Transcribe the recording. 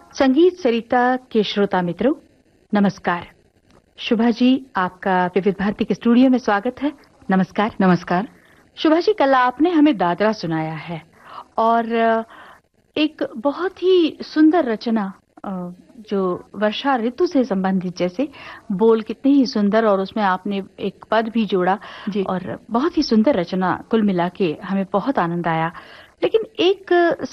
संगीत सरिता के श्रोता मित्रों, नमस्कार। शुभा जी, आपका विविध भारती के स्टूडियो में स्वागत है। नमस्कार। नमस्कार। शुभा जी, कल आपने हमें दादरा सुनाया है और एक बहुत ही सुंदर रचना जो वर्षा ऋतु से संबंधित, जैसे बोल कितने ही सुंदर और उसमें आपने एक पद भी जोड़ा जी। और बहुत ही सुंदर रचना कुल मिला के हमें बहुत आनंद आया। लेकिन एक